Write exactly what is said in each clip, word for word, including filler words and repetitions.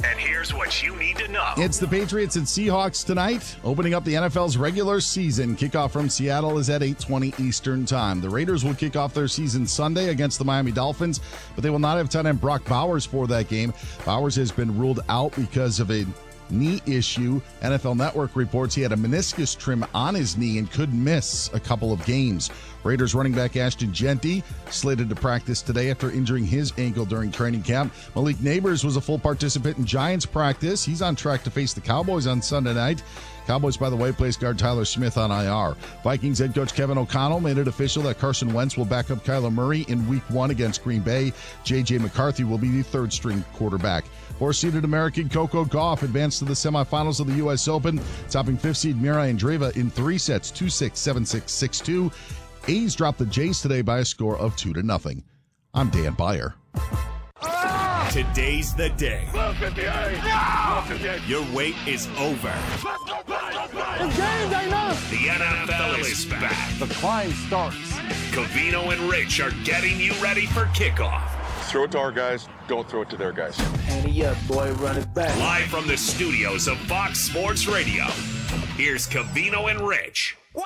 And here's what you need to know. It's the Patriots and Seahawks tonight, opening up the N F L's regular season. Kickoff from Seattle is at eight twenty Eastern Time. The Raiders will kick off their season Sunday against the Miami Dolphins, but they will not have tight end Brock Bowers for that game. Bowers has been ruled out because of a knee issue. N F L Network reports he had a meniscus trim on his knee and could miss a couple of games. Raiders running back Ashton Jeanty slated to practice today after injuring his ankle during training camp. Malik Neighbors was a full participant in Giants practice. He's on track to face the Cowboys on Sunday night. Cowboys, by the way, placed guard Tyler Smith on I R. Vikings head coach Kevin O'Connell made it official that Carson Wentz will back up Kyler Murray in week one against Green Bay. J J. McCarthy will be the third string quarterback. Four-seeded American Coco Gauff advanced to the semifinals of the U S Open, topping fifth seed Mira Andreeva in three sets, two six, seven six, six two. A's dropped the Jays today by a score of two to nothing. I'm Dan Beyer. Ah! Today's the day. Look at the A's. No! Look at the Your wait is over. Let's go play, let's play. The game ain't us. The N F L is back. The climb starts. Covino and Rich are getting you ready for kickoff. Throw it to our guys, don't throw it to their guys. Ante up, boy, run it back. Live from the studios of Fox Sports Radio, here's Covino and Rich. Wow!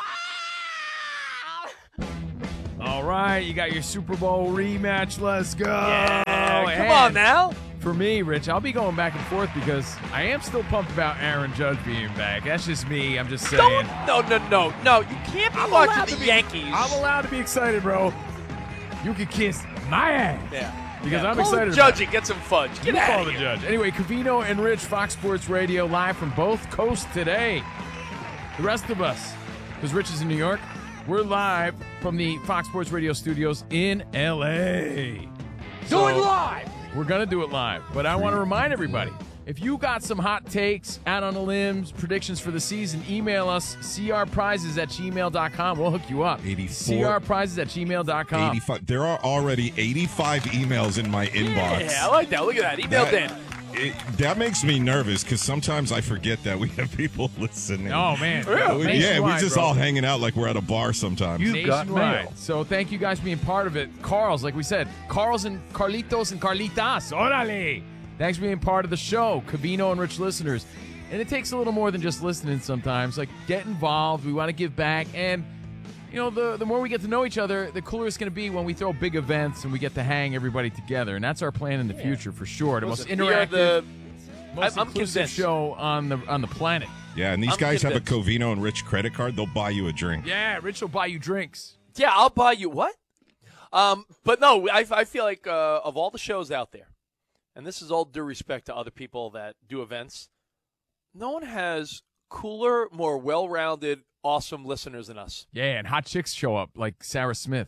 All right, you got your Super Bowl rematch. Let's go. Yeah, come and on now. For me, Rich, I'll be going back and forth because I am still pumped about Aaron Judge being back. That's just me. I'm just saying. Don't, no, no, no, no. You can't be I'm watching the be, Yankees. I'm allowed to be excited, bro. You can kiss my ass. Yeah. Because yeah. I'm call excited the judge about and get some fudge. Get you out call of the here. judge. Anyway, Covino and Rich, Fox Sports Radio, live from both coasts today. The rest of us, because Rich is in New York, we're live from the Fox Sports Radio studios in L A. Do So, it live. We're going to do it live, but I want to remind everybody, if you got some hot takes, out on the limbs, predictions for the season, email us, c r prizes at gmail dot com. We'll hook you up. eighty-four c r prizes at gmail dot com. eighty-five There are already eighty-five emails in my inbox. Yeah, I like that. Look at that. Email That- Dan. It, that makes me nervous because sometimes I forget that we have people listening. Oh, man. We- yeah, we Nationwide, just bro. all hanging out like we're at a bar sometimes. You've Nationwide. So thank you guys for being part of it. Carl's, like we said, Carl's and Carlitos and Carlitas. Orale. Thanks for being part of the show, Covino and Rich listeners. And it takes a little more than just listening sometimes. Like, get involved. We want to give back. And, you know, the, the more we get to know each other, the cooler it's going to be when we throw big events and we get to hang everybody together. And that's our plan in the future for sure. The most Listen, we are interactive, the- most I'm inclusive convinced. show on the on the planet. Yeah, and these I'm guys convinced. have a Covino and Rich credit card. They'll buy you a drink. Yeah, Rich will buy you drinks. Yeah, I'll buy you what? Um, but no, I, I feel like uh, of all the shows out there, and this is all due respect to other people that do events, no one has cooler, more well-rounded, awesome listeners than us. Yeah, and hot chicks show up like Sarah Smith.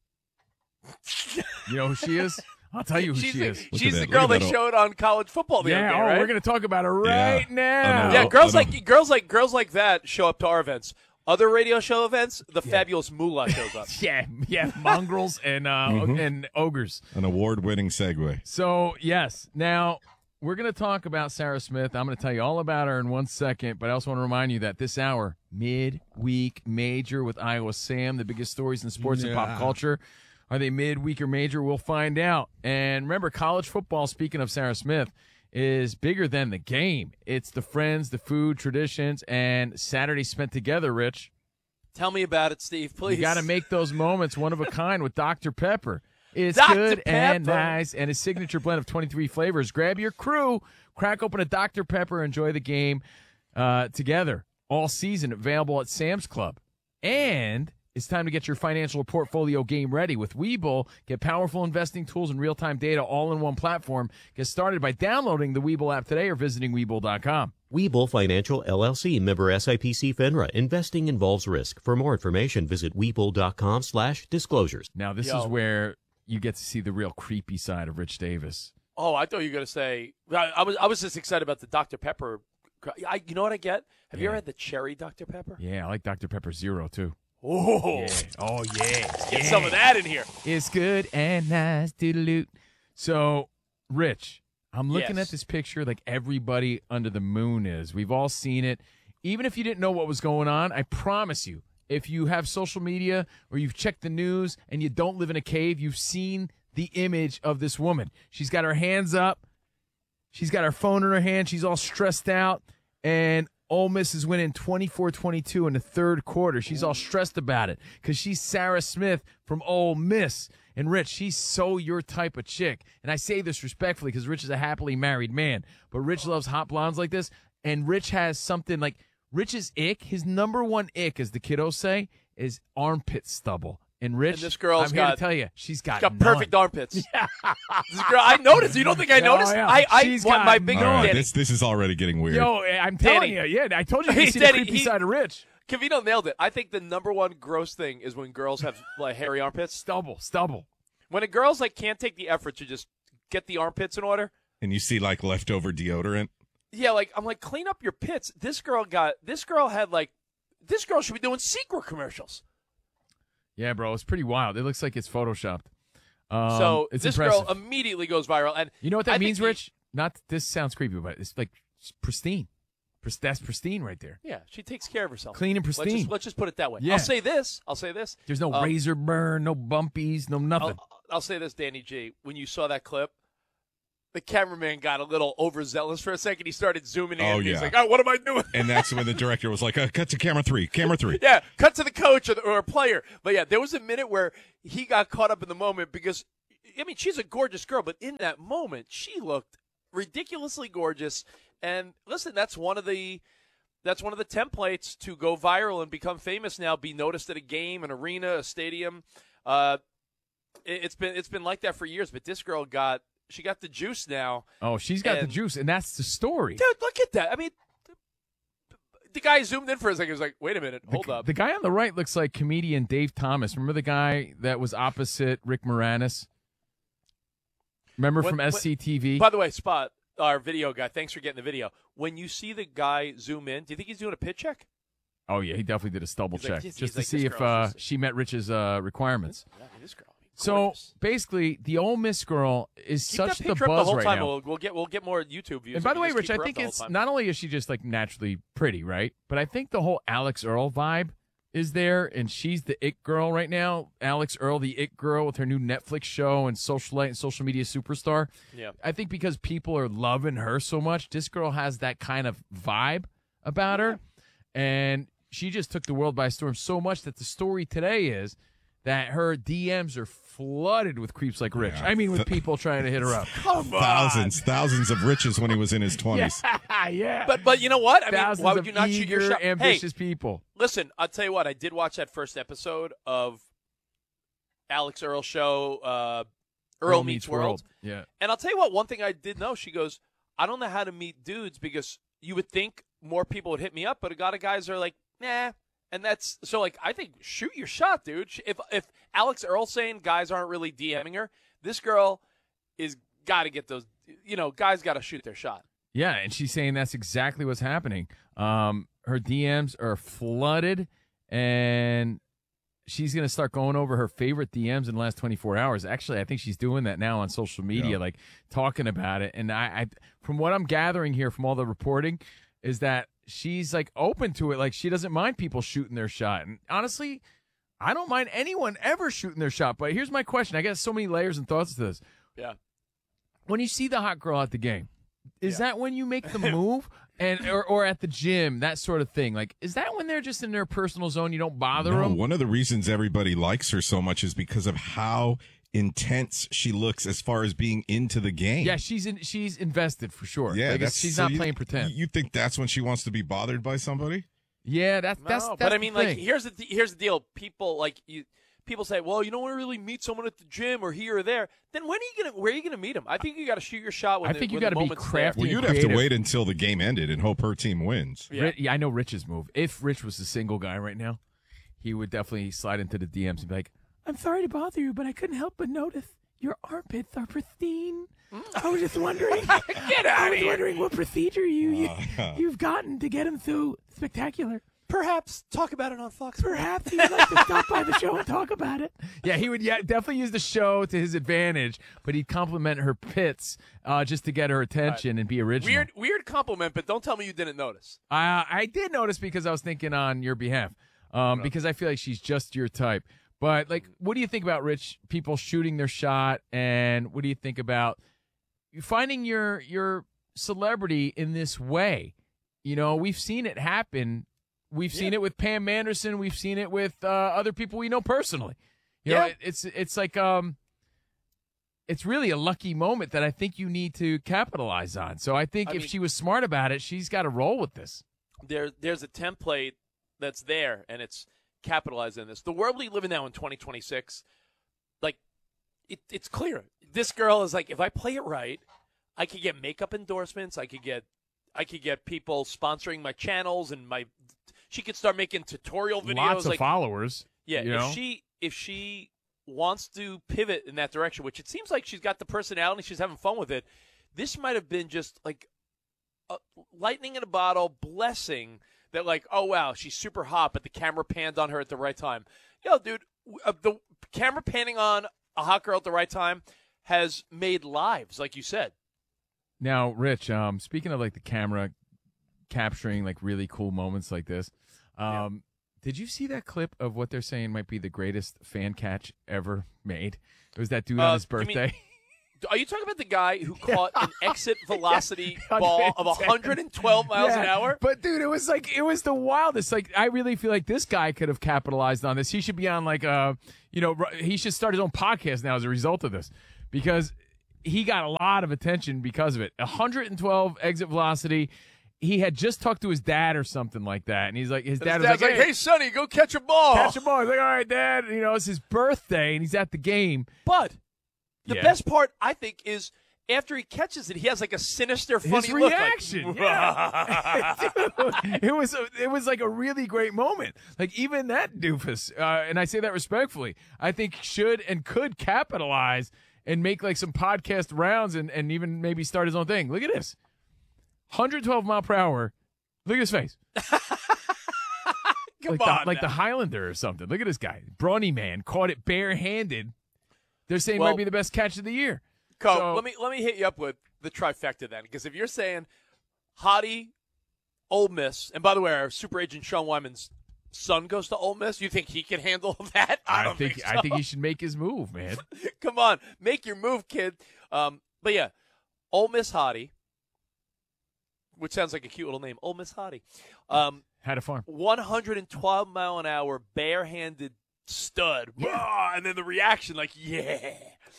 You know who she is? I'll tell you who she's she the, is. Look She's at the that. girl Look they at that. showed on college football the Yeah, other day, oh, right? we're going to talk about her right Yeah. now. I know. yeah, girls I know. like girls like girls like that show up to our events. Other radio show events, the fabulous moolah shows up. Yeah, yeah, mongrels and uh, Mhm. and ogres. An award-winning segue. So, yes, now we're going to talk about Sarah Smith. I'm going to tell you all about her in one second, but I also want to remind you that this hour, mid-week major with Iowa Sam, the biggest stories in sports and pop Yeah. culture. Are they mid-week or major? We'll find out. And remember, college football, speaking of Sarah Smith, is bigger than the game. It's the friends, the food, traditions, and Saturday spent together, Rich. Tell me about it, Steve, please. You got to make those moments one of a kind with Doctor Pepper. It's Doctor good and Pepper. nice, and a signature blend of twenty-three flavors. Grab your crew, crack open a Doctor Pepper, enjoy the game uh, together all season. Available at Sam's Club. And it's time to get your financial portfolio game ready with Webull. Get powerful investing tools and real-time data all in one platform. Get started by downloading the Webull app today or visiting Webull dot com. Webull Financial, L L C, member S I P C FINRA. Investing involves risk. For more information, visit Webull dot com slash disclosures. Now, this Yo. is where you get to see the real creepy side of Rich Davis. Oh, I thought you were going to say I, I was I was just excited about the Doctor Pepper. I, you know what I get? Have you Yeah. ever had the cherry Doctor Pepper? Yeah, I like Doctor Pepper Zero, too. Oh, Yeah. Oh, yeah. get Yeah. some of that in here. It's good and nice. Doodaloot. So, Rich, I'm looking Yes. at this picture like everybody under the moon is. We've all seen it. Even if you didn't know what was going on, I promise you, if you have social media or you've checked the news and you don't live in a cave, you've seen the image of this woman. She's got her hands up. She's got her phone in her hand. She's all stressed out. And Ole Miss is winning twenty-four twenty-two in the third quarter. She's all stressed about it because she's Sarah Smith from Ole Miss. And, Rich, she's so your type of chick. And I say this respectfully because Rich is a happily married man. But Rich loves hot blondes like this. And Rich has something like Rich's ick, his number one ick, as the kiddos say, is armpit stubble. And Rich, and this girl's I'm got, here to tell you, she's got, she's got none. perfect armpits. Yeah. This girl, I noticed. You don't think I noticed? Oh, yeah. I, I She's want got my big All right, Danny. this, this is already getting weird. Yo, I'm telling Danny. you, yeah, I told you Hey, you see Danny, the creepy he- side of Rich. Cavino nailed it. I think the number one gross thing is when girls have like hairy armpits. Stubble, stubble. When a girl's like can't take the effort to just get the armpits in order. And you see like leftover deodorant. Yeah, like I'm like clean up your pits. This girl got. This girl had like. This girl should be doing Secret commercials. Yeah, bro, it's pretty wild. It looks like it's photoshopped. Um, so it's this impressive. girl immediately goes viral, and You know what that I means, think he- Rich? Not this sounds creepy, but it's like pristine. Pris- That's pristine right there. Yeah, she takes care of herself. Clean and Let's pristine. just, let's just put it that way. Yeah. I'll say this. I'll say this. There's no Um, razor burn, no bumpies, no nothing. I'll, I'll say this, Danny G. When you saw that clip, the cameraman got a little overzealous for a second. He started zooming in. Oh, and He's yeah. like, "Oh, what am I doing?" And that's when the director was like, uh, cut to camera three, camera three. Yeah, cut to the coach or, the, or a player. But yeah, there was a minute where he got caught up in the moment because, I mean, she's a gorgeous girl, but in that moment, she looked ridiculously gorgeous. And listen, that's one of the that's one of the templates to go viral and become famous now. Be noticed at a game, an arena, a stadium. Uh, it, it's been it's been like that for years. But this girl got she got the juice now. Oh, she's got and- the juice, and that's the story. Dude, look at that. I mean, the guy zoomed in for a second. He was like, "Wait a minute, hold the, up." The guy on the right looks like comedian Dave Thomas. Remember the guy that was opposite Rick Moranis? Remember When- from when- S C T V? By the way, Spot, our video guy, thanks for getting the video. When you see the guy zoom in, do you think he's doing a pit check? Oh, yeah, he definitely did a stubble He's like, check he's- just he's to like, see this if girl's uh, just- she met Rich's uh, requirements. Yeah, this girl. So gorgeous. basically, the Ole Miss girl is Keep such that the picture up buzz the whole right time. now. We'll, we'll get we'll get more YouTube views. And by if the you way, just Rich, keep I her up think the whole it's time. not only is she just like naturally pretty, right? But I think the whole Alex Earl vibe is there, and she's the it girl right now. Alex Earl, the it girl with her new Netflix show and socialite and social media superstar. Yeah. I think because people are loving her so much, this girl has that kind of vibe about her, and she just took the world by storm so much that the story today is that her D Ms are flooded with creeps like Rich. Yeah. I mean, with people trying to hit her up. Thousands, thousands of riches when he was in his twenties. Yeah, yeah. But but you know what? I mean, Thousands why would of you not shoot your eager, shot? ambitious Hey, people. listen, I'll tell you what. I did watch that first episode of Alex Earl show, uh, Earl, Meets World. Yeah. And I'll tell you what, one thing I did know, she goes, I don't know how to meet dudes because you would think more people would hit me up, but a lot of guys are like, nah. And that's so like I think shoot your shot, dude. If if Alex Earl's saying guys aren't really DMing her, this girl is got to get those. You know, guys got to shoot their shot. Yeah, and she's saying that's exactly what's happening. Um, her D Ms are flooded, and she's going to start going over her favorite D Ms in the last twenty-four hours. Actually, I think she's doing that now on social media, Yeah. like talking about it. And I, I, from what I'm gathering here from all the reporting, is that she's like open to it. Like she doesn't mind people shooting their shot. And honestly, I don't mind anyone ever shooting their shot. But here's my question. I got so many layers and thoughts to this. Yeah. When you see the hot girl at the game, is Yeah. that when you make the move? And or, or at the gym, that sort of thing. Like, is that when they're just in their personal zone? You don't bother No, them? one of the reasons everybody likes her so much is because of how intense she looks as far as being into the game. Yeah, she's in, she's invested for sure. Yeah, Like, that's, she's so not you- playing pretend. You think that's when she wants to be bothered by somebody? yeah, that's No, that's, that's but I the mean, like, thing. here's the th- here's the deal. People like you. People say, "Well, you don't want to really meet someone at the gym or here or there." Then when are you gonna? Where are you gonna meet them? I think you got to shoot your shot. When I the, think you when the gotta be moment's there. crafty. Well, Being you'd have to creative. wait until the game ended and hope her team wins. Yeah. Ri- yeah, I know Rich's move. If Rich was a single guy right now, he would definitely slide into the D Ms and be like, "I'm sorry to bother you, but I couldn't help but notice your armpits are pristine. I was just wondering. Get out I was wondering what procedure you, you you've gotten to get them so spectacular." Perhaps talk about it on Fox. Perhaps you'd like to stop by the show and talk about it. Yeah, he would yeah, definitely use the show to his advantage, but he'd compliment her pits uh, just to get her attention and be original. Weird, weird compliment, but don't tell me you didn't notice. Uh, I did notice because I was thinking on your behalf, um, because I feel like she's just your type. But, like, what do you think about, Rich, people shooting their shot, and what do you think about you finding your your celebrity in this way. You know, we've seen it happen. We've yeah. seen it with Pam Anderson. We've seen it with uh, other people we know personally. You yeah. know, it, it's it's like um, it's really a lucky moment that I think you need to capitalize on. So I think I if mean, she was smart about it, she's got to roll with this. There, there's a template that's there, and it's capitalize in this. The world we live in now in twenty twenty-six, like, it, it's clear. This girl is like, if I play it right, I could get makeup endorsements. I could get, I could get people sponsoring my channels, and my. She could start making tutorial videos. Lots of like, followers. Yeah, you if know? she if she wants to pivot in that direction, which it seems like she's got the personality, she's having fun with it. This might have been just like a lightning in a bottle, blessing that, like, oh wow, she's super hot, but the camera panned on her at the right time. Yo, dude, uh, the camera panning on a hot girl at the right time has made lives, like you said. Now, Rich, um, speaking of like the camera capturing like really cool moments like this. Um, yeah. Did you see that clip of what they're saying might be the greatest fan catch ever made? It was that dude uh, on his birthday. Mean, are you talking about the guy who caught an exit velocity yeah, ball of one hundred twelve miles yeah. an hour? But, dude, it was like, it was the wildest. Like, I really feel like this guy could have capitalized on this. He should be on like a, you know, he should start his own podcast now as a result of this, because he got a lot of attention because of it. one hundred twelve exit velocity. He had just talked to his dad or something like that, and he's like, his dad his was like, like, hey, hey, Sonny, go catch a ball. Catch a ball. He's like, all right, Dad. You know, it's his birthday, and he's at the game. But the yeah. best part, I think, is after he catches it, he has like a sinister, funny his look. reaction. Like, yeah. Dude, it was a, it was like a really great moment. Like, even that doofus, uh, and I say that respectfully, I think should and could capitalize and make like some podcast rounds and, and even maybe start his own thing. Look at this. one hundred twelve mile per hour. Look at his face. Come like on, the, like now. the Highlander or something. Look at this guy. Brawny man caught it barehanded. They're saying well, might be the best catch of the year. Co, so, let me let me hit you up with the trifecta then, because if you're saying Hottie, Ole Miss, and by the way, our super agent Sean Wyman's son goes to Ole Miss, you think he can handle that? I, I don't think, think so. I think he should make his move, man. Come on, make your move, kid. Um, but yeah, Ole Miss Hottie, which sounds like a cute little name, Ole Miss Hottie. Um, Had a farm. one hundred twelve mile an hour, barehanded stud. Yeah. And then the reaction, like, yeah.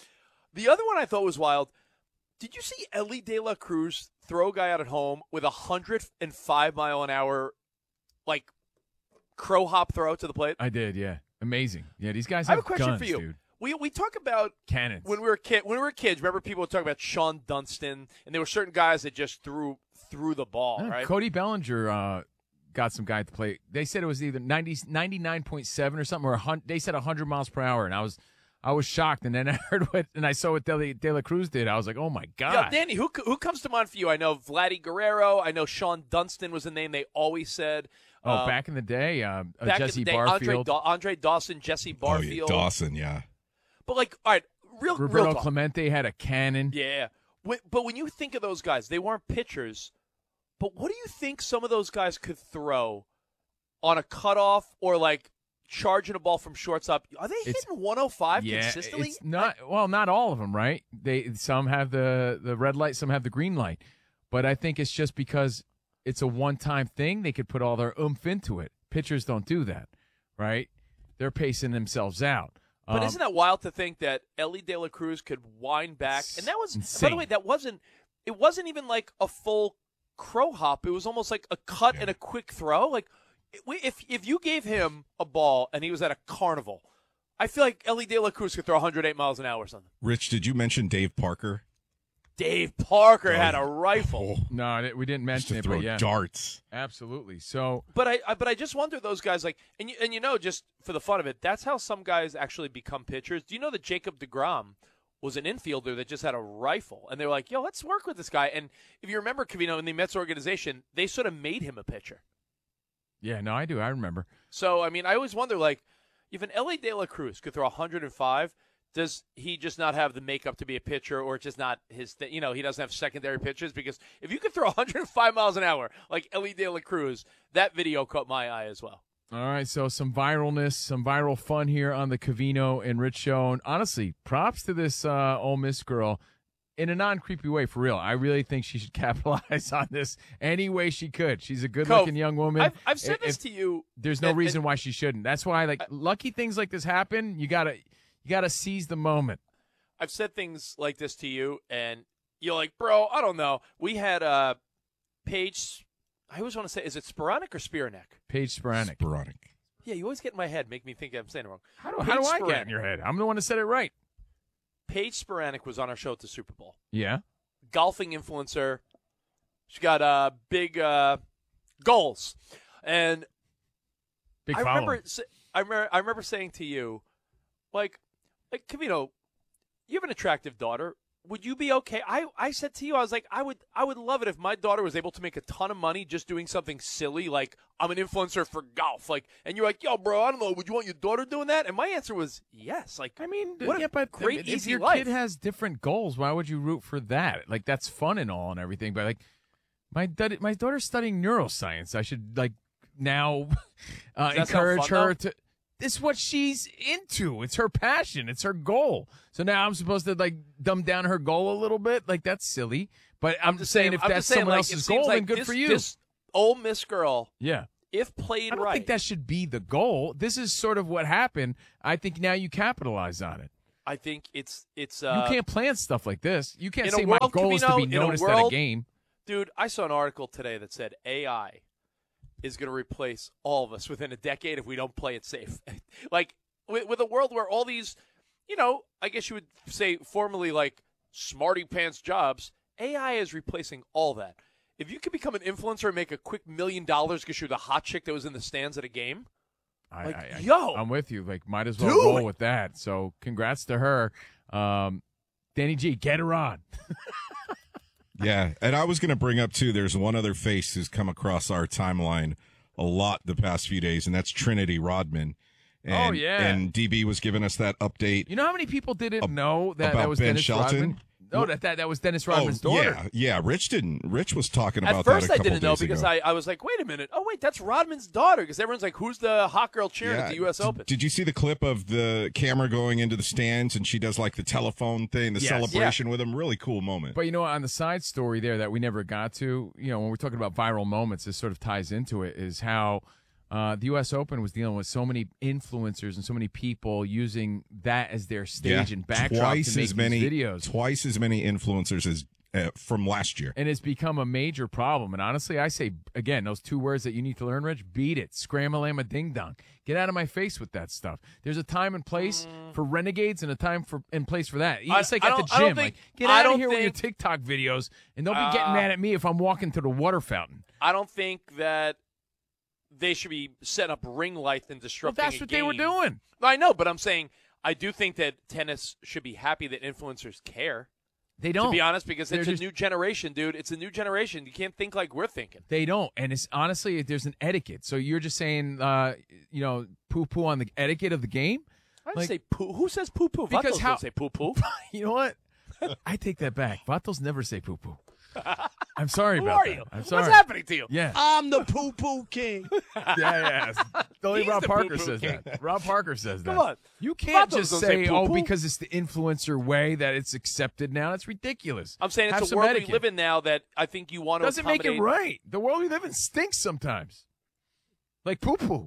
The other one I thought was wild. Did you see Ellie De La Cruz throw a guy out at home with a one hundred five mile an hour, like, crow hop throw to the plate? I did, yeah. Amazing. Yeah, these guys have have I have a question guns, for you. Dude. We we talk about cannons when we were kid when we were kids. Remember, people would talk about Sean Dunston, and there were certain guys that just threw threw the ball. Yeah, right? Cody Bellinger uh, got some guy at the plate. They said it was either ninety, ninety-nine point seven or something, or one hundred, they said one hundred miles per hour, and I was I was shocked. And then I heard what and I saw what De, De La Cruz did. I was like, oh my god. Yeah, Danny, who who comes to mind for you? I know Vladdy Guerrero. I know Sean Dunston was the name they always said. Oh, um, back in the day, uh, back Jesse in the day, Barfield, Andre, Andre Dawson, Jesse Barfield, oh, yeah, Dawson, yeah. But like, all right, real Roberto real talk. Clemente had a cannon. Yeah, but when you think of those guys, they weren't pitchers. But what do you think some of those guys could throw on a cutoff or like charging a ball from shortstop? Are they It's- hitting one oh five Yeah, consistently? it's not well, not all of them, right? They some have the the red light, some have the green light, but I think it's just because it's a one time thing. They could put all their oomph into it. Pitchers don't do that, right? They're pacing themselves out. But Um, isn't that wild to think that Ellie De La Cruz could wind back? And that was, insane. by the way, that wasn't. It wasn't even like a full crow hop. It was almost like a cut Yeah. and a quick throw. Like if if you gave him a ball and he was at a carnival, I feel like Ellie De La Cruz could throw one hundred eight miles an hour or something. Rich, did you mention Dave Parker? Dave Parker Oh, had a rifle. Oh, no, I- we didn't used mention to it, throw but yeah, darts. absolutely. So But I, I but I just wonder those guys like and you, and you know just for the fun of it, that's how some guys actually become pitchers. Do you know that Jacob deGrom was an infielder that just had a rifle, and they were like, "Yo, let's work with this guy." And if you remember, Covino, in the Mets organization, they sort of made him a pitcher. yeah, no, I do. I remember. So I mean, I always wonder like, if an Ellie De La Cruz could throw one hundred five. Does he just not have the makeup to be a pitcher, or just not his? Th- you know, he doesn't have secondary pitches? Because if you could throw one hundred five miles an hour like Ellie De La Cruz, that video caught my eye as well. All right, so some viralness, some viral fun here on the Covino and Rich show. And honestly, props to this uh, Ole Miss girl. in a non-creepy way, for real, I really think she should capitalize on this any way she could. She's a good-looking Cove, young woman. I've, I've said if, this to you. There's no and, reason and, why she shouldn't. That's why, like, I, lucky things like this happen. You gotta, you gotta seize the moment. I've said things like this to you, and you're like, bro, I don't know. We had uh, Paige. I always want to say, is it Sporonic or Spiranek? Paige Sporonic. Sporonic. Yeah, you always get in my head, make me think I'm saying it wrong. How do, how do I get in your head? I'm the one that said it right. Paige Sporonic was on our show at the Super Bowl. Yeah. Golfing influencer. She got uh, big uh, goals. And big I remember, following. I remember I remember saying to you, like, like Covino, you have an attractive daughter. Would you be okay? I, I said to you, I was like, I would I would love it if my daughter was able to make a ton of money just doing something silly, like I'm an influencer for golf. Like, and you're like, yo, bro, I don't know, would you want your daughter doing that? And my answer was yes. Like, I mean, what yeah, a but great, if easy your life. kid has different goals, why would you root for that? Like, that's fun and all and everything, but like, my da- my daughter's studying neuroscience. I should like now uh, encourage fun, her though? to. It's what she's into. It's her passion. It's her goal. So now I'm supposed to like dumb down her goal a little bit. Like that's silly. But I'm, I'm just saying, saying, if I'm that's just saying, someone like, else's it seems goal, like then good this, for you. This Ole Miss girl, yeah. if played I don't right, think that should be the goal. This is sort of what happened. I think now you capitalize on it. I think it's it's. Uh, you can't plan stuff like this. You can't in a say my world, goal is to Covino, be in a noticed at a world- game. Dude, I saw an article today that said A I is going to replace all of us within a decade if we don't play it safe. Like, with, with a world where all these, you know, I guess you would say formerly like smarty pants jobs, A I is replacing all that. If you could become an influencer and make a quick million dollars because you're the hot chick that was in the stands at a game, I, like, I, I, yo, I'm with you. Like, might as well do roll it. with that. So, congrats to her. Um, Danny G, get her on. Yeah, and I was going to bring up, too, there's one other face who's come across our timeline a lot the past few days, and that's Trinity Rodman. And, Oh, yeah. And D B was giving us that update. You know how many people didn't Uh, know that about that was Ben Dennis Shelton? Rodman? No, that, that that was Dennis Rodman's oh, daughter. Yeah, yeah. Rich didn't. Rich was talking about at first that a I couple didn't know days because ago. I, I was like, wait a minute. Oh, wait, that's Rodman's daughter because everyone's like, who's the hot girl cheering Yeah. at the U S Did- Open? Did you see the clip of the camera going into the stands and she does like the telephone thing, the Yes. celebration with him? Really cool moment. But you know what, on the side story there that we never got to, you know, when we're talking about viral moments, this sort of ties into it, is how uh, the U S Open was dealing with so many influencers and so many people using that as their stage yeah, and backdrop twice to make as many these videos. twice as many influencers as uh, from last year. And it's become a major problem. And honestly, I say, again, those two words that you need to learn, Rich, beat it. Scram-a-lam-a ding-dong. Get out of my face with that stuff. There's a time and place for renegades and a time for and place for that. I- It's like I at the don't- I don't gym. think- Like, get I out of don't here with your think- TikTok videos, and don't be getting Uh, mad at me if I'm walking to the water fountain. I don't think that they should be setting up ring lights and Well, disrupting that's a what they were game. doing. I know, but I'm saying I do think that tennis should be happy that influencers care. They don't. To be honest, because They're it's a just- new generation, dude. It's a new generation. You can't think like we're thinking. They don't, and it's honestly there's an etiquette. So you're just saying, uh, you know, poo poo on the etiquette of the game. I didn't Like- say poo. Who says poo poo? Because Vatos how- don't say poo poo. You know what? I take that back. Vatos never say poo poo. I'm sorry Who about are that. you? I'm sorry. What's happening to you? Yeah, I'm the poo poo king. yeah, yeah. Only He's Rob the Parker poo-poo says king. that. Rob Parker says that. Come on. You can't Vatos just don't say, say oh, poo-poo. because it's the influencer way that it's accepted now. That's ridiculous. I'm saying Have it's a some world etiquette. we live in now that I think you want to Doesn't make it accommodate. right. The world we live in stinks sometimes. Like poo poo.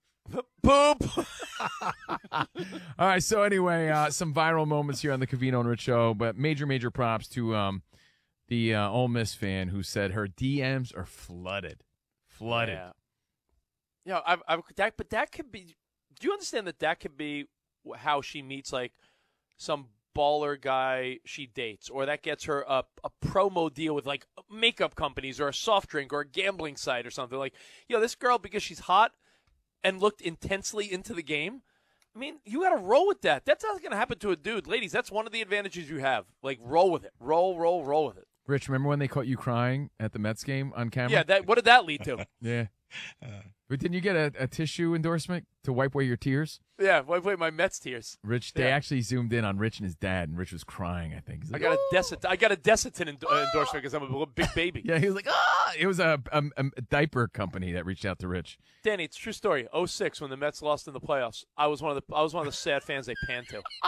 Poop. All right. So anyway, uh, some viral moments here on the Covino and Rich Show, but major, major props to um, the uh, Ole Miss fan who said her D Ms are flooded, flooded. Yeah. You know, I, I, that, but that could be. Do you understand that that could be how she meets like some baller guy she dates, or that gets her a, a promo deal with like makeup companies or a soft drink or a gambling site or something? Like, you know, this girl, because she's hot and looked intensely into the game. I mean, you got to roll with that. That's not going to happen to a dude. Ladies, that's one of the advantages you have. Like, roll with it. Roll, roll, roll with it. Rich, remember when they caught you crying at the Mets game on camera? Yeah, that. What did that lead to? Yeah. But didn't you get a, a tissue endorsement to wipe away your tears? Yeah, wait, wait, my Mets tears. Rich, they Yeah. actually zoomed in on Rich and his dad, and Rich was crying, I think. He's I like, got "Oh." a Desitin. I got a Desitin endo- endorsement because I'm a little big baby. Yeah, he was like, oh, It was a, a, a diaper company that reached out to Rich. Danny, it's a true story. oh six when the Mets lost in the playoffs. I was one of the I was one of the sad fans they panned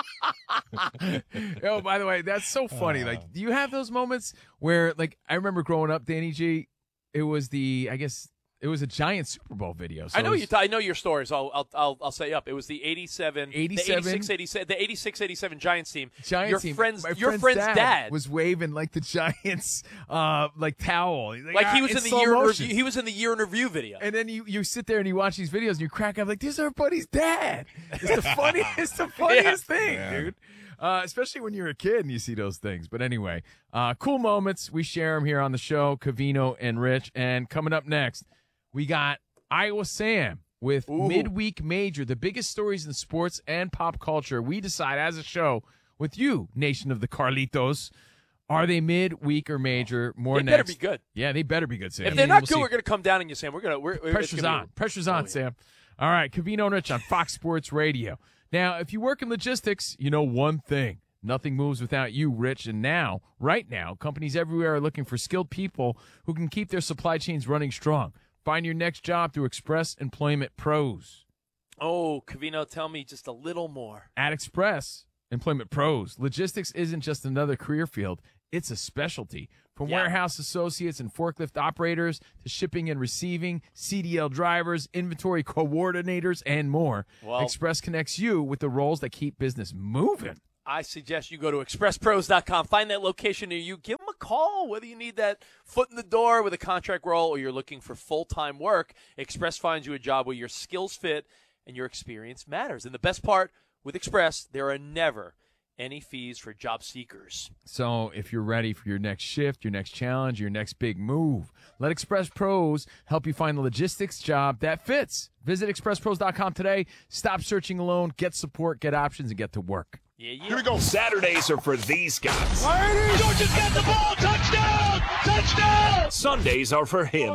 to. Oh, by the way, that's so funny. Like, do you have those moments where, like, I remember growing up, Danny G, it was the, I guess, it was a giant Super Bowl video. So I know was, you. T- I know your stories. I'll I'll I'll, I'll say up. It was the eighty-seven, eighty-seven, the eighty-six, eighty-seven, the eighty-six, eighty-seven Giants team. Giants your team. friend's My your friend's, friend's dad, dad was waving like the Giants, uh, like towel. Like, like ah, he was in the slow year in motion. review, he was in the year in review video. And then you, you sit there and you watch these videos and you crack up like, this is our buddy's dad. It's the funniest, it's the funniest Yeah. thing, Yeah. dude. Uh, especially when you're a kid and you see those things. But anyway, uh, cool moments. We share them here on the show, Covino and Rich. And coming up next, we got Iowa Sam with Ooh. Midweek Major, the biggest stories in sports and pop culture. We decide as a show with you, Nation of the Carlitos, are they midweek or major? More They next. better be good. Yeah, they better be good, Sam. If they're not We'll good, see. we're going to come down on you, Sam. We're going to we're, we're Pressure's it's gonna on. be- Pressure's on, Oh, yeah. Sam. All right, Covino and Rich on Fox Sports Radio. Now, if you work in logistics, you know one thing. Nothing moves without you, Rich. And now, right now, companies everywhere are looking for skilled people who can keep their supply chains running strong. Find your next job through Express Employment Pros. Oh, Covino, tell me just a little more. At Express Employment Pros, logistics isn't just another career field, it's a specialty. From Yeah. warehouse associates and forklift operators to shipping and receiving, C D L drivers, inventory coordinators, and more, Well- Express connects you with the roles that keep business moving. I suggest you go to express pros dot com. Find that location near you. Give them a call, whether you need that foot in the door with a contract role or you're looking for full-time work. Express finds you a job where your skills fit and your experience matters. And the best part, with Express, there are never any fees for job seekers. So if you're ready for your next shift, your next challenge, your next big move, let Express Pros help you find the logistics job that fits. Visit express pros dot com today. Stop searching alone. Get support, get options, and get to work. Yeah, yeah. Here we go. Saturdays are for these guys. Georgia's got the ball. Touchdown! Touchdown! Sundays are for him.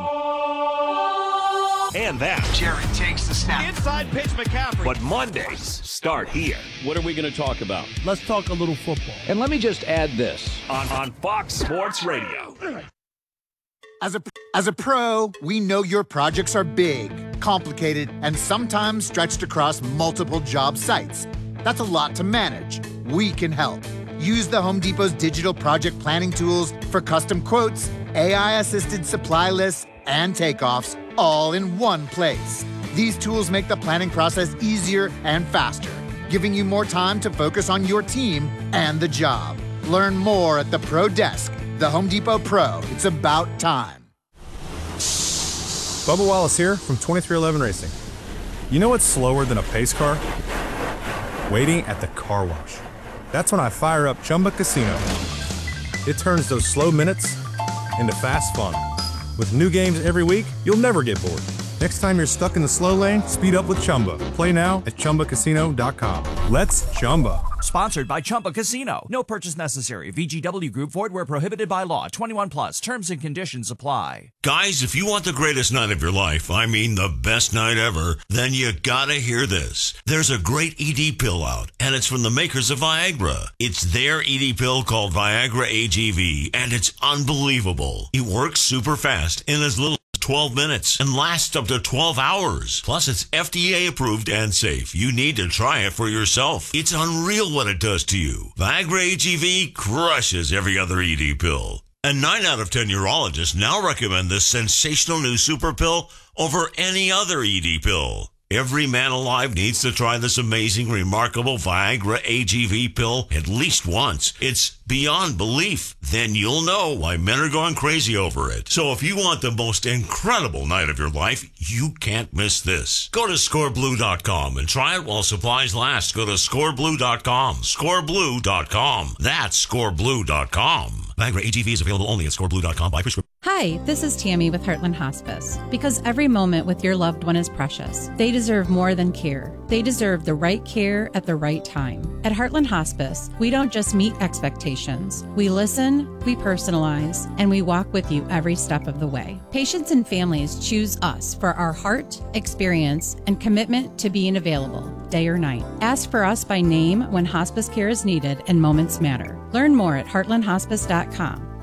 And that. Jerry takes the snap. Inside pitch, McCaffrey. But Mondays start here What are we going to talk about? Let's talk a little football. And let me just add this. on, on Fox Sports Radio. As a, as a pro, we know your projects are big, complicated, and sometimes stretched across multiple job sites. That's a lot to manage. We can help. Use the Home Depot's digital project planning tools for custom quotes, A I-assisted supply lists, and takeoffs, all in one place. These tools make the planning process easier and faster, giving you more time to focus on your team and the job. Learn more at the Pro Desk. The Home Depot Pro. It's about time. Bubba Wallace here from twenty-three eleven Racing. You know what's slower than a pace car? Waiting at the car wash. That's when I fire up Chumba Casino. It turns those slow minutes into fast fun. With new games every week, you'll never get bored. Next time you're stuck in the slow lane, speed up with Chumba. Play now at chumba casino dot com. Let's Chumba. Sponsored by Chumba Casino. No purchase necessary. V G W Group. Void where prohibited by law. twenty-one plus. Terms and conditions apply. Guys, if you want the greatest night of your life, I mean the best night ever, then you gotta hear this. There's a great E D pill out, and it's from the makers of Viagra. It's their E D pill called Viagra A G V, and it's unbelievable. It works super fast in as little twelve minutes and lasts up to twelve hours. Plus, it's F D A approved and safe. You need to try it for yourself. It's unreal what it does to you. Viagra A G V crushes every other E D pill. And nine out of ten urologists now recommend this sensational new super pill over any other E D pill. Every man alive needs to try this amazing, remarkable Viagra A G V pill at least once. It's beyond belief. Then you'll know why men are going crazy over it. So if you want the most incredible night of your life, you can't miss this. Go to score blue dot com and try it while supplies last. Go to score blue dot com. score blue dot com. That's score blue dot com. Viagra A G V is available only at score blue dot com by prescription. Hi, this is Tammy with Heartland Hospice. Because every moment with your loved one is precious, they deserve more than care. They deserve the right care at the right time. At Heartland Hospice, we don't just meet expectations. We listen, we personalize, and we walk with you every step of the way. Patients and families choose us for our heart, experience, and commitment to being available, day or night. Ask for us by name when hospice care is needed and moments matter. Learn more at heartland hospice dot com.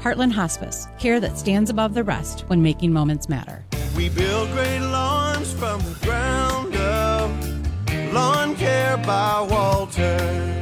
Heartland Hospice, care that stands above the rest when making moments matter. We build great lawns from the ground up. Lawn Care by Walter.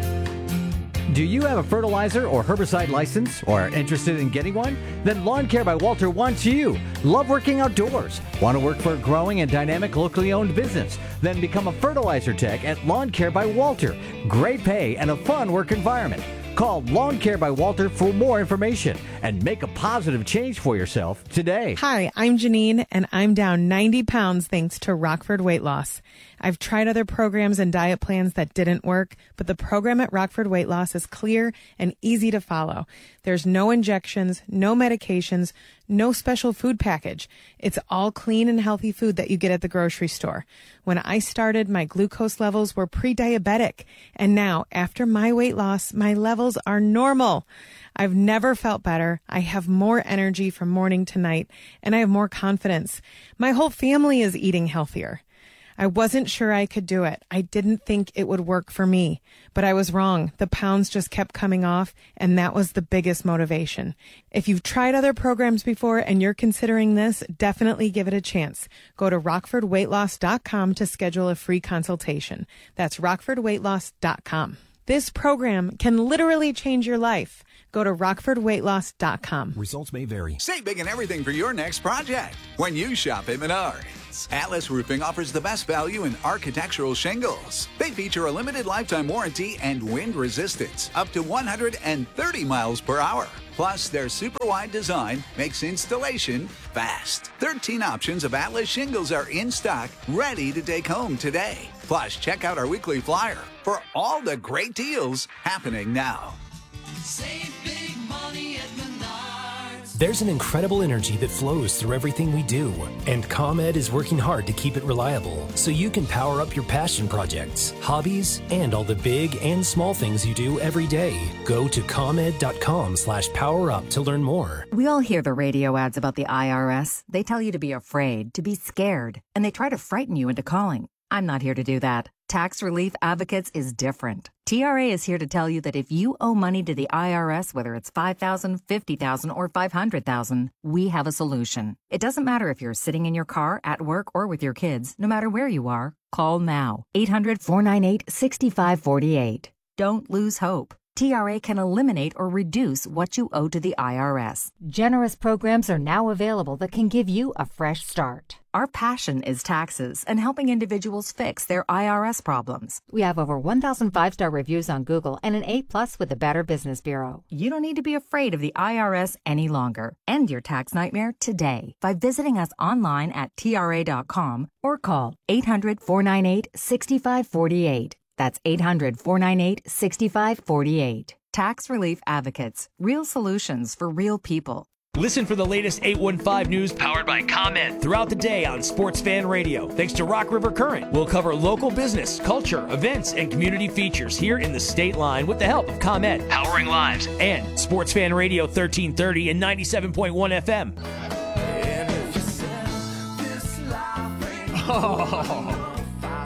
Do you have a fertilizer or herbicide license or are interested in getting one? Then Lawn Care by Walter wants you. Love working outdoors? Want to work for a growing and dynamic locally owned business? Then become a fertilizer tech at Lawn Care by Walter. Great pay and a fun work environment. Call Lawn Care by Walter for more information and make a positive change for yourself today. Hi, I'm Janine, and I'm down ninety pounds thanks to Rockford Weight Loss. I've tried other programs and diet plans that didn't work, but the program at Rockford Weight Loss is clear and easy to follow. There's no injections, no medications, no special food package. It's all clean and healthy food that you get at the grocery store. When I started, my glucose levels were pre-diabetic, and now, after my weight loss, my levels are normal. I've never felt better. I have more energy from morning to night, and I have more confidence. My whole family is eating healthier. I wasn't sure I could do it. I didn't think it would work for me, but I was wrong. The pounds just kept coming off, and that was the biggest motivation. If you've tried other programs before and you're considering this, definitely give it a chance. Go to rockford weight loss dot com to schedule a free consultation. That's rockford weight loss dot com. This program can literally change your life. Go to rockford weight loss dot com. Results may vary. Save big on everything for your next project when you shop at Menards. Atlas Roofing offers the best value in architectural shingles. They feature a limited lifetime warranty and wind resistance up to one hundred thirty miles per hour. Plus, their super wide design makes installation fast. thirteen options of Atlas shingles are in stock, ready to take home today. Plus, check out our weekly flyer for all the great deals happening now. Save big money at Menards. There's an incredible energy that flows through everything we do, and ComEd is working hard to keep it reliable so you can power up your passion projects, hobbies, and all the big and small things you do every day. Go to ComEd dot com slash power up to learn more. We all hear the radio ads about the I R S. They tell you to be afraid, to be scared, and they try to frighten you into calling. I'm not here to do that. Tax Relief Advocates is different. T R A is here to tell you that if you owe money to the I R S, whether it's five thousand dollars, fifty thousand dollars, or five hundred thousand dollars, we have a solution. It doesn't matter if you're sitting in your car, at work, or with your kids. No matter where you are, call now. eight hundred, four nine eight, six five four eight. Don't lose hope. T R A can eliminate or reduce what you owe to the I R S. Generous programs are now available that can give you a fresh start. Our passion is taxes and helping individuals fix their I R S problems. We have over one thousand five-star reviews on Google and an A plus with the Better Business Bureau. You don't need to be afraid of the I R S any longer. End your tax nightmare today by visiting us online at T R A dot com or call eight hundred, four nine eight, six five four eight. That's eight hundred, four nine eight, six five four eight. Tax Relief Advocates. Real solutions for real people. Listen for the latest eight one five news powered by ComEd throughout the day on Sports Fan Radio. Thanks to Rock River Current, we'll cover local business, culture, events, and community features here in the state line with the help of ComEd, powering lives, and Sports Fan Radio thirteen thirty and ninety-seven point one F M. Oh.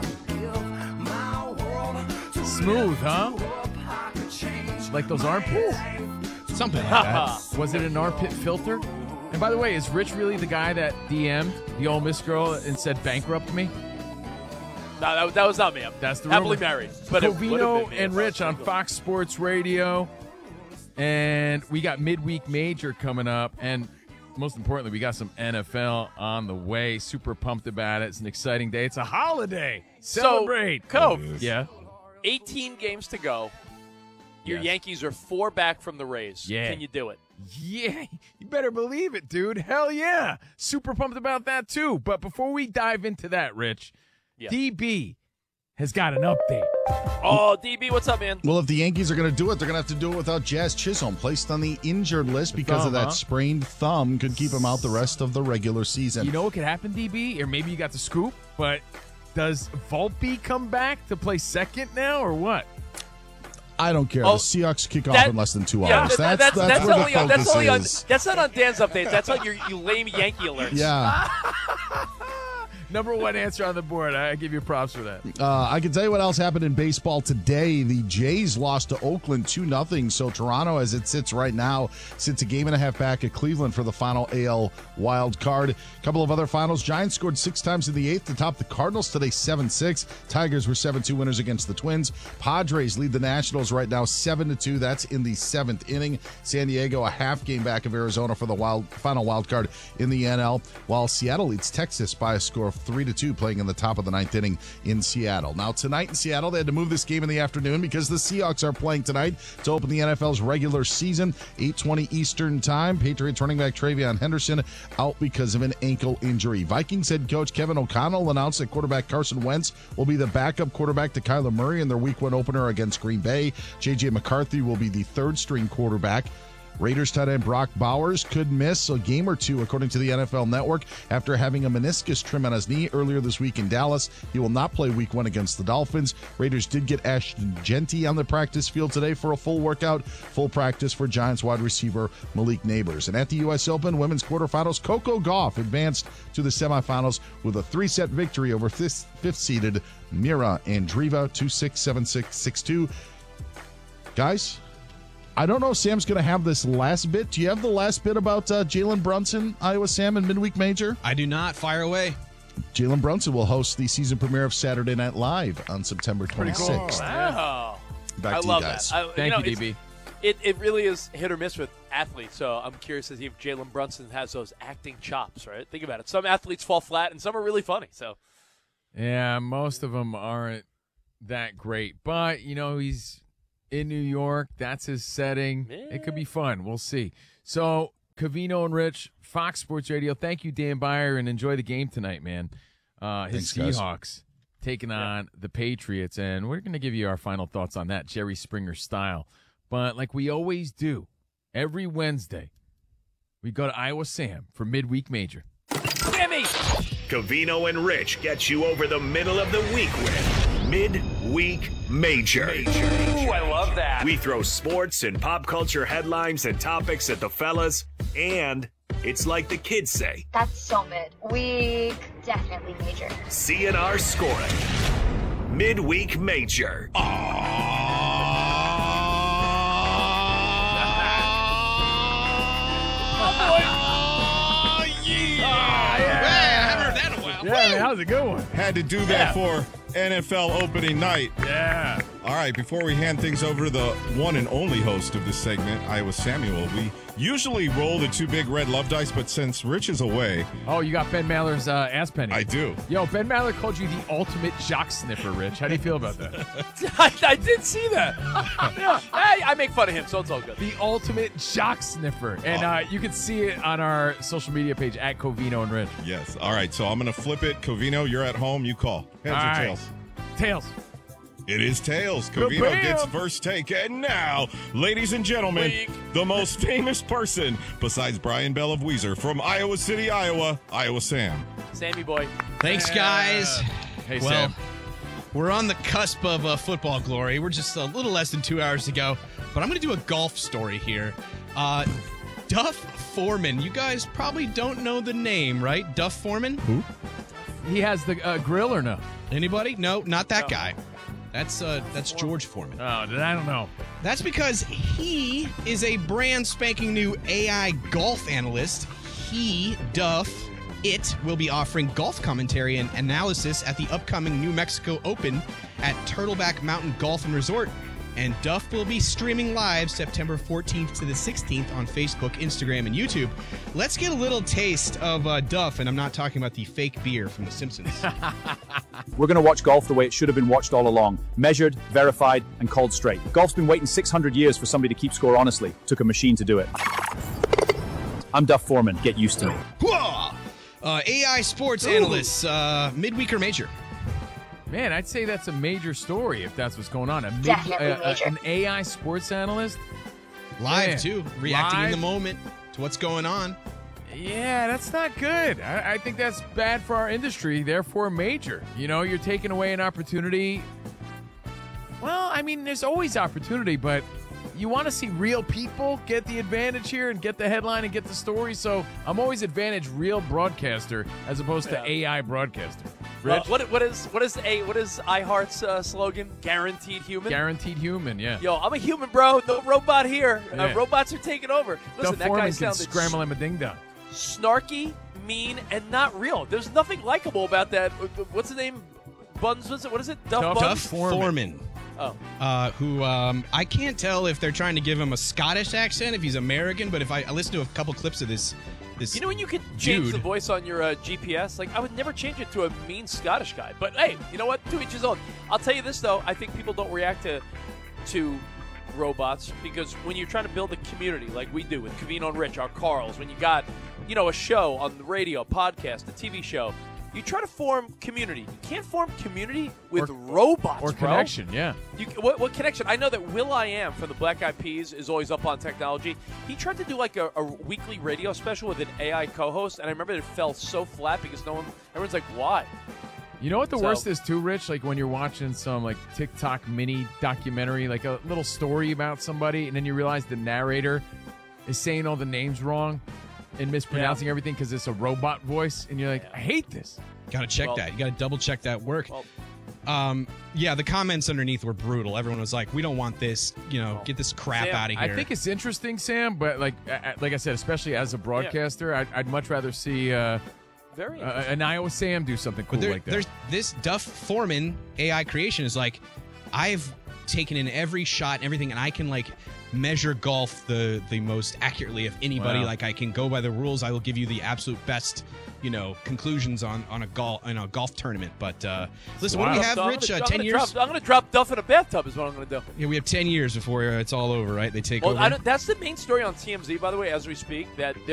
Smooth, huh? Like those armpits? Something like that. Was it an armpit filter? And by the way, is Rich really the guy that D M'd the Ole Miss girl and said bankrupt me? No, that, that was not me. I'm That's the happily rumor. married. But it would've Covino been me and if I was Rich on single. Fox Sports Radio. And we got midweek major coming up. And most importantly, we got some N F L on the way. Super pumped about it. It's an exciting day. It's a holiday. Celebrate. So, Cove, yeah. eighteen games to go. Your Yes. Yankees are four back from the Rays. Yeah. Can you do it? Yeah, you better believe it, dude. Hell yeah. Super pumped about that, too. But before we dive into that, Rich, Yeah. D B has got an update. Oh, D B, what's up, man? Well, if the Yankees are going to do it, they're going to have to do it without Jazz Chisholm, placed on the injured list because thumb, of that huh? sprained thumb. Could keep him out the rest of the regular season. You know what could happen, D B? Or maybe you got the scoop, but does Volpe come back to play second now or what? I don't care. Oh, the Seahawks kick that- off in less than two Yeah, hours. that- That's, that's, where only the on, focus that's only on, is. that's not on Dan's updates. That's on your you lame Yankee alerts. Yeah. Number one answer on the board. I give you props for that. Uh, I can tell you what else happened in baseball today. The Jays lost to Oakland two nothing. So Toronto, as it sits right now, sits a game and a half back at Cleveland for the final A L wild card. A couple of other finals. Giants scored six times in the eighth to top the Cardinals today seven six. Tigers were seven two winners against the Twins. Padres lead the Nationals right now seven to two. That's in the seventh inning. San Diego a half game back of Arizona for the wild final wild card in the N L, while Seattle leads Texas by a score of three to two, playing in the top of the ninth inning in Seattle. Now tonight in Seattle, they had to move this game in the afternoon because the Seahawks are playing tonight to open the N F L's regular season, eight twenty Eastern time. Patriots running back Travion Henderson out because of an ankle injury. Vikings head coach Kevin O'Connell announced that quarterback Carson Wentz will be the backup quarterback to Kyler Murray in their week one opener against Green Bay. J J McCarthy will be the third string quarterback. Raiders tight end Brock Bowers could miss a game or two, according to the N F L Network, after having a meniscus trim on his knee earlier this week in Dallas. He will not play week one against the Dolphins. Raiders did get Ashton Genty on the practice field today for a full workout, full practice for Giants wide receiver Malik Neighbors. And at the U S Open women's quarterfinals, Coco Gauff advanced to the semifinals with a three-set victory over fifth, fifth-seeded Mira Andreeva, two six, seven six, six two. Guys, I don't know if Sam's going to have this last bit. Do you have the last bit about uh, Jalen Brunson, Iowa Sam, and Midweek Major? I do not. Fire away. Jalen Brunson will host the season premiere of Saturday Night Live on September twenty-sixth. Cool. Wow. Back I to love you guys. that. I, Thank you, know, you, D B. It, it really is hit or miss with athletes, so I'm curious to see if Jalen Brunson has those acting chops, right? Think about it. Some athletes fall flat, and some are really funny. So, Yeah, most of them aren't that great. But, you know, he's in New York. That's his setting. Yeah. It could be fun. We'll see. So, Covino and Rich, Fox Sports Radio, thank you, Dan Beyer, and enjoy the game tonight, man. Uh, his Thanks, Seahawks guys. taking on the Patriots, and we're going to give you our final thoughts on that, Jerry Springer style. But like we always do, every Wednesday, we go to Iowa Sam for Midweek Major. Jimmy! Covino and Rich get you over the middle of the week with Midweek Major. Major. Ooh, I love that. We throw sports and pop culture headlines and topics at the fellas, and it's like the kids say. That's so mid. Week definitely major. C N R scoring. Midweek Major. Yeah, man, that was a good one. Had to do that Yeah. for N F L opening night. Yeah. All right, before we hand things over to the one and only host of this segment, Iowa Samuel, we usually roll the two big red love dice, but since Rich is away. Oh, you got Ben Maller's uh, ass penny. I do. Yo, Ben Maller called you the ultimate jock sniffer, Rich. How do you feel about that? I, I did see that. Yeah. Hey, I make fun of him, so it's all good. The ultimate jock sniffer. And uh, you can see it on our social media page at Covino and Rich. Yes. All right, so I'm going to flip it. Covino, you're at home. You call. Heads All or right. tails? Tails. It is tails. Kabam! Covino gets first take. And now, ladies and gentlemen, Week. the most famous person besides Brian Bell of Weezer from Iowa City, Iowa, Iowa Sam. Sammy boy. Thanks, guys. Hey, well, Sam. we're on the cusp of uh, football glory. We're just a little less than two hours to go, but I'm going to do a golf story here. Uh, Duff Foreman. You guys probably don't know the name, right? Duff Foreman? Who? He has the uh, grill or no? Anybody? No, not that No. guy. That's uh, that's George Foreman. Oh, then I don't know. That's because he is a brand spanking new A I golf analyst. He, Duff, it will be offering golf commentary and analysis at the upcoming New Mexico Open at Turtleback Mountain Golf and Resort. And Duff will be streaming live September fourteenth to the sixteenth on Facebook, Instagram, and YouTube. Let's get a little taste of uh, Duff, and I'm not talking about the fake beer from The Simpsons. We're going to watch golf the way it should have been watched all along. Measured, verified, and called straight. Golf's been waiting six hundred years for somebody to keep score honestly. Took a machine to do it. I'm Duff Foreman. Get used to me. Uh, A I sports Ooh. analysts, uh, midweek or major? Man, I'd say that's a major story if that's what's going on. A mid, Definitely uh, uh, major. an A I sports analyst? Live, Man. too. Reacting in Live? the moment to what's going on. Yeah, that's not good. I, I think that's bad for our industry, therefore major. You know, you're taking away an opportunity. Well, I mean, there's always opportunity, but you want to see real people get the advantage here and get the headline and get the story. So I'm always advantage real broadcaster as opposed Yeah. to A I broadcaster. Uh, Rich? what what is what is a what is iHeart's uh, slogan? Guaranteed human. Guaranteed human, yeah. Yo, I'm a human, bro. No robot here. Uh, Yeah. robots are taking over. Listen, Duff that guy Foreman can sounded scramble him a ding dong. snarky, mean, and not real. There's nothing likable about that. What's his name? Buns, was it? What is it? Duff, Duff Buns? Foreman. Oh. Uh, who um, I can't tell if they're trying to give him a Scottish accent, if he's American, but if I, I listen to a couple clips of this, this You know when you could change dude, the voice on your uh, G P S? Like, I would never change it to a mean Scottish guy. But hey, you know what? To each his own. I'll tell you this though. I think people don't react to to robots because when you're trying to build a community like we do with Covino and Rich, our Carls, when you got you know a show on the radio, podcast, a T V show. You try to form community. You can't form community with Or- robots, Or bro. connection, yeah. You, what, what connection? I know that Will I Am from the Black Eyed Peas is always up on technology. He tried to do like a, a weekly radio special with an A I co-host, and I remember it fell so flat because no one, everyone's like, why? You know what the So- worst is too, Rich? Like when you're watching some like TikTok mini documentary, like a little story about somebody, and then you realize the narrator is saying all the names wrong and mispronouncing everything because it's a robot voice, and you're like, I hate this. Got to check Well- that. You got to double check that work. Well- um, yeah, the comments underneath were brutal. Everyone was like, "We don't want this. You know, get this crap Sam, out of here." I think it's interesting, Sam, but like uh, like I said, especially as a broadcaster, I'd, I'd much rather see uh, Very uh, interesting. an Iowa Sam do something cool But there, like that. there's this Duff Foreman A I creation is like, I've taken in every shot and everything, and I can like measure golf the the most accurately of anybody. Wow. Like I can go by the rules. I will give you the absolute best, you know, conclusions on on a golf in a golf tournament. But uh, listen, what do we have, So I'm Rich? gonna- Uh, I'm ten gonna years. Drop, I'm going to drop Duff in a bathtub is what I'm going to do. Yeah, we have ten years before uh, it's all over, right? They take Well, over. I don't, that's the main story on T M Z, by the way, as we speak, that